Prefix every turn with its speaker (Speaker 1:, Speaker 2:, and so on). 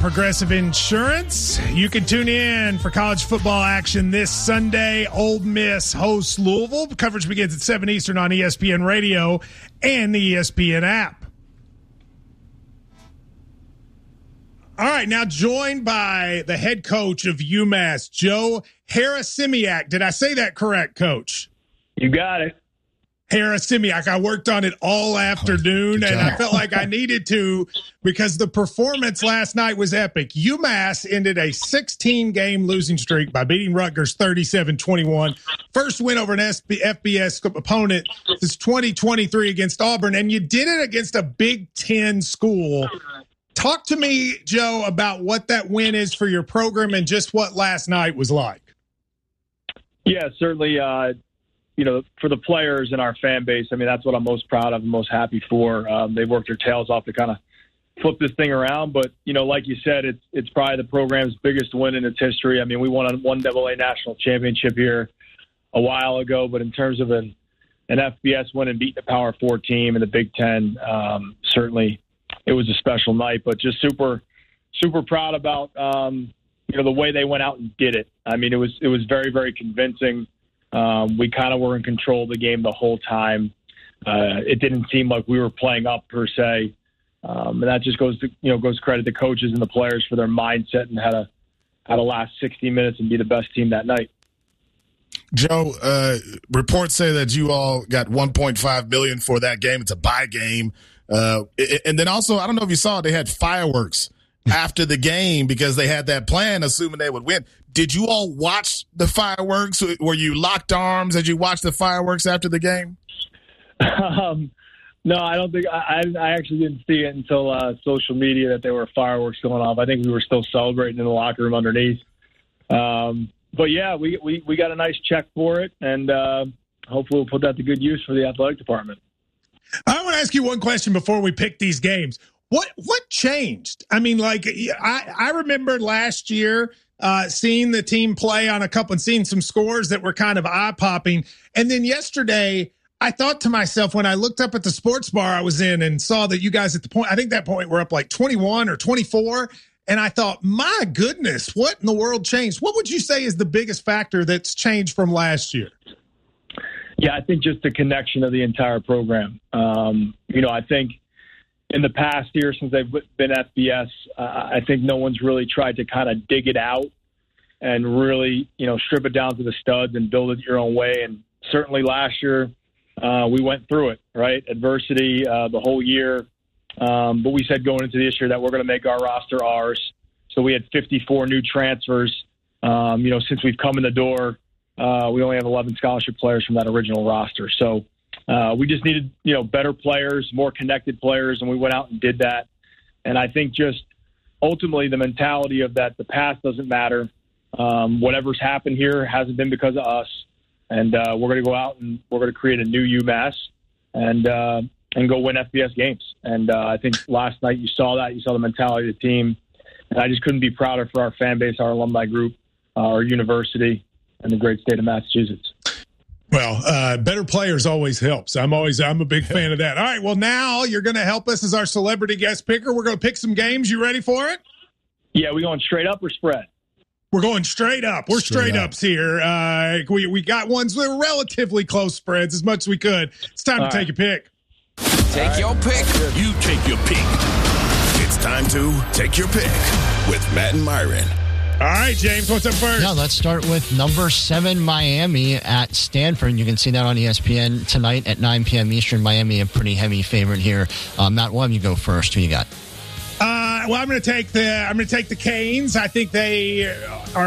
Speaker 1: Progressive Insurance. You can tune in for college football action this Sunday. Ole Miss hosts Louisville. Coverage begins at 7 Eastern on ESPN Radio and the ESPN app. All right, now joined by the head coach of UMass, Joe Harasimiak. Did I say that correct, Coach?
Speaker 2: You got it.
Speaker 1: Harasimiak. I worked on it all afternoon, and I felt like I needed to because the performance last night was epic. UMass ended a 16-game losing streak by beating Rutgers 37-21. First win over an FBS opponent since 2023 against Auburn, and you did it against a Big Ten school. Talk to me, Joe, about what that win is for your program and just what last night was like.
Speaker 2: Yeah, certainly. For the players and our fan base, I mean, that's what I'm most proud of and most happy for. They've worked their tails off to kind of flip this thing around. But, like you said, it's probably the program's biggest win in its history. I mean, we won a 1AA national championship here a while ago. But in terms of an FBS win and beating the Power 4 team in the Big Ten, certainly it was a special night. But just super, super proud about, the way they went out and did it. I mean, it was very, very convincing. We kind of were in control of the game the whole time. It didn't seem like we were playing up per se, and that just goes credit to coaches and the players for their mindset and how to last 60 minutes and be the best team that night.
Speaker 3: Joe, reports say that you all got $1.5 million for that game. It's a bye game, and then also I don't know if you saw it, they had fireworks after the game because they had that plan, assuming they would win. Did you all watch the fireworks? Were you locked arms as you watched the fireworks after the game?
Speaker 2: No, I don't think I actually didn't see it until social media that there were fireworks going off. I think we were still celebrating in the locker room underneath. But yeah, we got a nice check for it, and hopefully we'll put that to good use for the athletic department.
Speaker 1: I want to ask you one question before we pick these games. What changed? I mean, like I remember last year seeing the team play on a couple and seeing some scores that were kind of eye-popping. And then yesterday, I thought to myself when I looked up at the sports bar I was in and saw that you guys at the point, I think that point were up like 21 or 24. And I thought, my goodness, what in the world changed? What would you say is the biggest factor that's changed from last year?
Speaker 2: Yeah, I think just the connection of the entire program. I think in the past year since they've been FBS, I think no one's really tried to kind of dig it out and really, strip it down to the studs and build it your own way. And certainly last year we went through it, right? Adversity the whole year. But we said going into this year that we're going to make our roster ours. So we had 54 new transfers. Since we've come in the door, we only have 11 scholarship players from that original roster. So we just needed, better players, more connected players, and we went out and did that. And I think just ultimately the mentality of that the past doesn't matter. Whatever's happened here hasn't been because of us. And we're going to go out and we're going to create a new UMass and go win FBS games. And I think last night you saw that. You saw the mentality of the team. And I just couldn't be prouder for our fan base, our alumni group, our university, and the great state of Massachusetts.
Speaker 1: Well, better players always helps. I'm a big fan of that. All right. Well, now you're going to help us as our celebrity guest picker. We're going to pick some games. You ready for it?
Speaker 2: Yeah. We going straight up or spread?
Speaker 1: We're going straight up. We're straight ups here. We got ones that are relatively close spreads as much as we could. It's time to take a pick.
Speaker 4: Take your pick.
Speaker 3: You take your pick. It's time to take your pick with Matt and Myron.
Speaker 1: All right, James, what's up first?
Speaker 5: Yeah, let's start with number 7, Miami at Stanford. You can see that on ESPN tonight at 9 p.m. Eastern. Miami, a pretty heavy favorite here. Matt, why don't you go first? Who you got?
Speaker 1: Well, I'm going to take the Canes. I think they are